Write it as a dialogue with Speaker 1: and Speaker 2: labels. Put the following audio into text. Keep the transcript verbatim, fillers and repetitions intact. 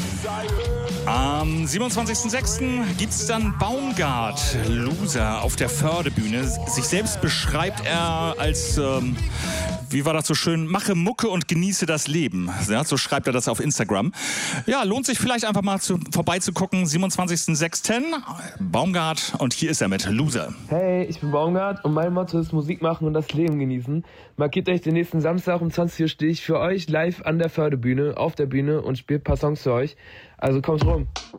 Speaker 1: Am siebenundzwanzigsten sechsten gibt's dann Baumgart, Loser, auf der Fördebühne. Sich selbst beschreibt er als, ähm, wie war das so schön, mache Mucke und genieße das Leben. Ja, so schreibt er das auf Instagram. Ja, lohnt sich vielleicht einfach mal zu, vorbeizugucken. siebenundzwanzigsten sechsten Baumgart und hier ist er mit Loser.
Speaker 2: Hey, ich bin Baumgart und mein Motto ist Musik machen und das Leben genießen. Markiert euch den nächsten Samstag um zwanzig Uhr stehe ich für euch live an der Fördebühne, auf der Bühne und spiele ein paar Songs für euch. Also kommt rum.